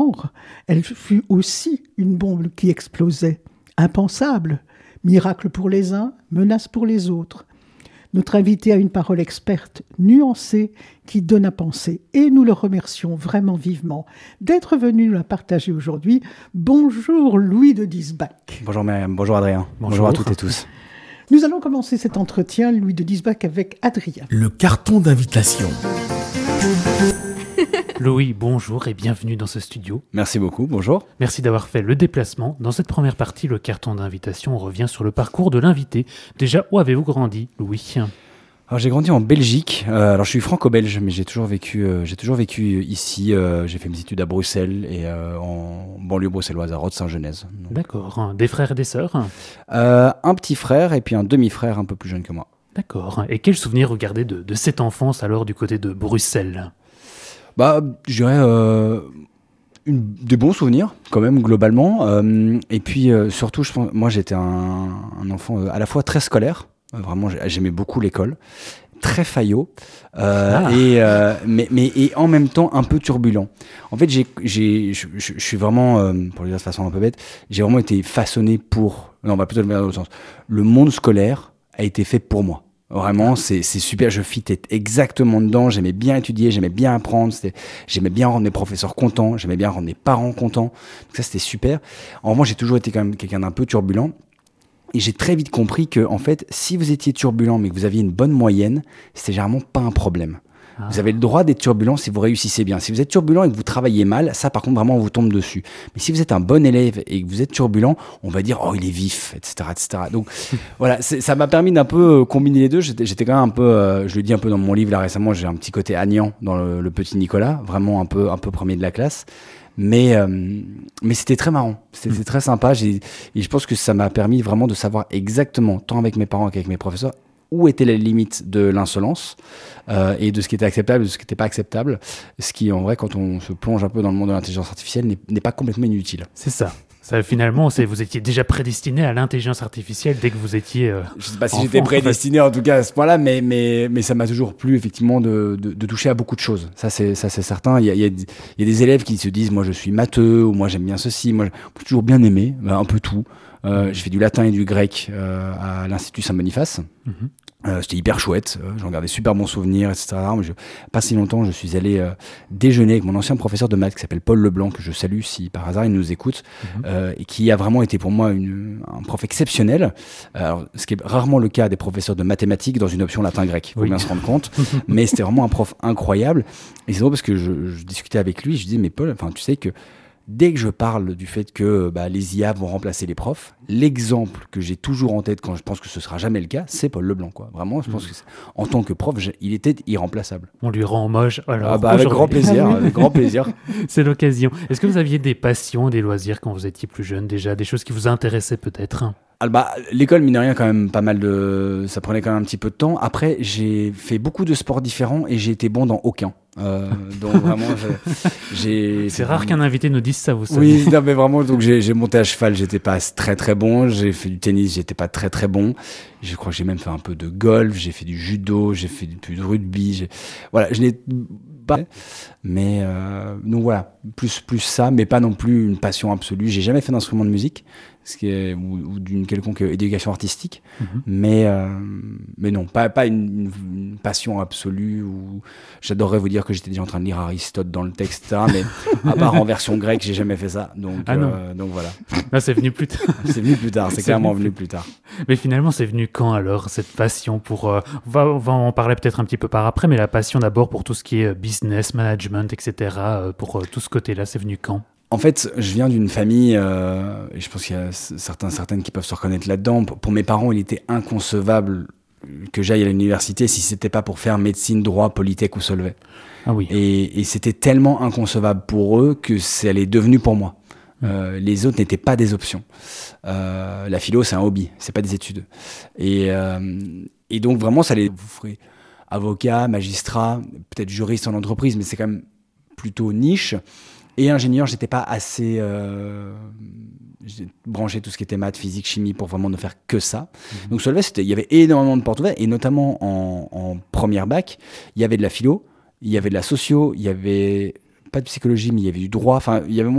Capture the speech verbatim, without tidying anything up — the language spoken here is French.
genre, elle fut aussi une bombe qui explosait. Impensable. Miracle pour les uns, menace pour les autres. Notre invité a une parole experte, nuancée, qui donne à penser. Et nous le remercions vraiment vivement d'être venu nous la partager aujourd'hui. Bonjour Louis de Diesbach. Bonjour Myriam, bonjour Adrien, bonjour, bonjour à toutes et tous. Nous allons commencer cet entretien, Louis de Diesbach, avec Adrien. Le carton d'invitation. Louis, bonjour et bienvenue dans ce studio. Merci beaucoup, bonjour. Merci d'avoir fait le déplacement. Dans cette première partie, le carton d'invitation, on revient sur le parcours de l'invité. Déjà, où avez-vous grandi, Louis ? Alors, j'ai grandi en Belgique. Euh, alors, je suis franco-belge, mais j'ai toujours vécu, euh, j'ai toujours vécu ici. Euh, j'ai fait mes études à Bruxelles et euh, en banlieue bruxelloise, à Rode-Saint-Genèse. Donc... D'accord. Des frères et des sœurs ? euh, Un petit frère et puis un demi-frère un peu plus jeune que moi. D'accord. Et quel souvenir vous gardez de, de cette enfance alors du côté de Bruxelles ? Bah, je dirais euh, une, des bons souvenirs quand même globalement. Euh, et puis euh, surtout, je pense, moi j'étais un, un enfant euh, à la fois très scolaire, euh, vraiment j'aimais beaucoup l'école, très faillot, euh, ah. et euh, mais mais et en même temps un peu turbulent. En fait, j'ai j'ai je, je, je suis vraiment euh, pour le dire de façon un peu bête, j'ai vraiment été façonné pour non, on va plutôt le mettre dans l'autre sens. Le monde scolaire a été fait pour moi. Vraiment, c'est, c'est super, je fitais exactement dedans, j'aimais bien étudier, j'aimais bien apprendre, c'était, j'aimais bien rendre mes professeurs contents, j'aimais bien rendre mes parents contents, donc ça c'était super. En revanche, j'ai toujours été quand même quelqu'un d'un peu turbulent, et j'ai très vite compris que, en fait, si vous étiez turbulent mais que vous aviez une bonne moyenne, c'était généralement pas un problème. Ah. Vous avez le droit d'être turbulent si vous réussissez bien. Si vous êtes turbulent et que vous travaillez mal, ça par contre vraiment on vous tombe dessus. Mais si vous êtes un bon élève et que vous êtes turbulent, on va dire oh il est vif, et cetera, et cetera. Donc voilà, c'est, ça m'a permis d'un peu combiner les deux. J'étais, j'étais quand même un peu, euh, je le dis un peu dans mon livre là récemment, j'ai un petit côté Agnan dans le, le petit Nicolas, vraiment un peu un peu premier de la classe. Mais euh, mais c'était très marrant, c'était, c'était très sympa. J'ai, et je pense que ça m'a permis vraiment de savoir exactement, tant avec mes parents qu'avec mes professeurs, où étaient les limites de l'insolence euh, et de ce qui était acceptable et de ce qui n'était pas acceptable, ce qui, en vrai, quand on se plonge un peu dans le monde de l'intelligence artificielle, n'est, n'est pas complètement inutile. C'est ça. Ça, finalement, c'est, vous étiez déjà prédestiné à l'intelligence artificielle dès que vous étiez euh, Je ne sais pas si enfant, j'étais prédestiné, en, fait. en tout cas, à ce point-là, mais, mais, mais ça m'a toujours plu, effectivement, de, de, de toucher à beaucoup de choses. Ça, c'est, ça, c'est certain. Il y a, il y a, il y a des élèves qui se disent « moi, je suis matheux » ou « moi, j'aime bien ceci ». Moi, j'ai toujours bien aimé, un peu tout. Euh, j'ai fait du latin et du grec euh, à l'Institut Saint-Boniface. Mm-hmm. Euh, c'était hyper chouette, euh, j'en gardais super bons souvenirs, et cetera. Mais je, pas si longtemps, je suis allé euh, déjeuner avec mon ancien professeur de maths qui s'appelle Paul Leblanc, que je salue si par hasard il nous écoute, mmh. euh, et qui a vraiment été pour moi une, un prof exceptionnel. Alors, ce qui est rarement le cas des professeurs de mathématiques dans une option latin-grec, il faut oui. bien se rendre compte. Mais c'était vraiment un prof incroyable. Et c'est drôle parce que je, je discutais avec lui, je disais, mais Paul, enfin, tu sais que dès que je parle du fait que bah, les I A vont remplacer les profs, l'exemple que j'ai toujours en tête quand je pense que ce sera jamais le cas, c'est Paul Leblanc, quoi. Vraiment, je pense que en tant que prof, il était irremplaçable. On lui rend hommage. Alors, ah bah, avec grand plaisir, avec grand plaisir. C'est l'occasion. Est-ce que vous aviez des passions, des loisirs quand vous étiez plus jeune déjà, des choses qui vous intéressaient peut-être ? Ah bah, l'école, mine de rien, quand même pas mal de... Ça prenait quand même un petit peu de temps. Après, j'ai fait beaucoup de sports différents et j'ai été bon dans aucun. Euh, donc vraiment, je, j'ai... C'est rare qu'un invité nous dise ça, vous savez. Oui, non, mais vraiment, donc j'ai, j'ai monté à cheval, j'étais pas très très bon. J'ai fait du tennis, j'étais pas très très bon. Je crois que j'ai même fait un peu de golf, j'ai fait du judo, j'ai fait du, du rugby. J'ai... Voilà, je n'ai pas... Mais euh, donc voilà, plus, plus ça, mais pas non plus une passion absolue. J'ai jamais fait d'instrument de musique. Ce qui est, ou, ou d'une quelconque éducation artistique, mmh. mais, euh, mais non, pas, pas une, une passion absolue où j'adorerais vous dire que j'étais déjà en train de lire Aristote dans le texte, hein, mais à part en version grecque, j'ai jamais fait ça, donc, ah euh, donc voilà. Là, c'est venu plus tard. c'est venu plus tard, c'est, c'est clairement venu plus... venu plus tard. Mais finalement, c'est venu quand alors, cette passion pour, euh, on, va, on va en parler peut-être un petit peu par après, mais la passion d'abord pour tout ce qui est business, management, et cetera, pour euh, tout ce côté-là, c'est venu quand ? En fait, je viens d'une famille, euh, et je pense qu'il y a certains, certaines qui peuvent se reconnaître là-dedans. Pour mes parents, il était inconcevable que j'aille à l'université si c'était pas pour faire médecine, droit, polytech ou Solvay. Ah oui. Et, et c'était tellement inconcevable pour eux que c'est elle est devenu pour moi. Mmh. Euh, les autres n'étaient pas des options. Euh, la philo, c'est un hobby, c'est pas des études. Et, euh, et donc vraiment, ça les vous ferez avocat, magistrat, peut-être juriste en entreprise, mais c'est quand même plutôt niche. Et ingénieur, j'étais pas assez euh, branché tout ce qui était maths, physique, chimie pour vraiment ne faire que ça. Mmh. Donc Solvay, c'était, il y avait énormément de portes ouvertes, et notamment en, en première bac, il y avait de la philo, il y avait de la socio, il y avait pas de psychologie, mais il y avait du droit. Enfin, il y avait moins